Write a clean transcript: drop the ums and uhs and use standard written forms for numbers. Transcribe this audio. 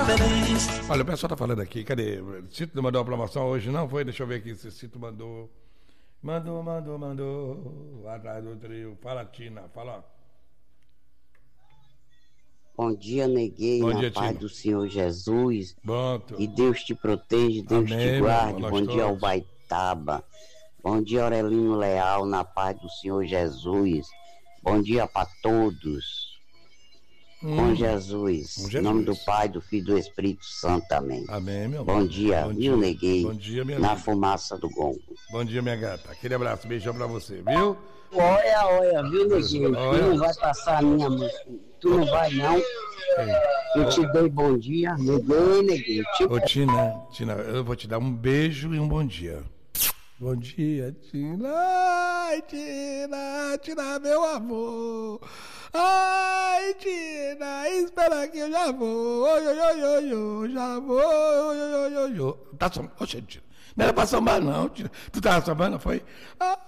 feliz. Olha, o pessoal tá falando aqui, cadê? Cito não mandou uma promoção hoje, não foi? Deixa eu ver aqui se Cito mandou. Mandou. Atrás do trio. Fala, Tina, fala. Bom dia, neguei, Bom na dia, paz Tina. do Senhor Jesus. Pronto. Que Deus te proteja, Deus Amém, te meu guarde. irmão, Bom nós dia ao todos. Baitaba. Bom dia, Aurelino Leal, na paz do Senhor Jesus. Bom dia para todos. Com Jesus. Com Em Jesus. nome do Pai, do Filho e do Espírito Santo. Amém. Amém, meu Bom irmão. dia, Bom viu, dia. neguei? Bom dia, minha Na linda. fumaça do gongo. Bom dia, minha gata. Aquele abraço, beijão pra você, viu? Olha, viu, neguinho? Olha. Tu não vai passar a minha música. Tu não vai, não. Eu te dei bom dia, neguinho. Ô, Tina, eu vou te dar um beijo e um bom dia. Bom dia, Tina. Ai, Tina, meu amor. Ai, Tina, espera que eu já vou. Oi, já vou. Oi. Tá sambando. Oxe, Tina. Não era pra sambar, não, Tina. Tu tava sambando, foi?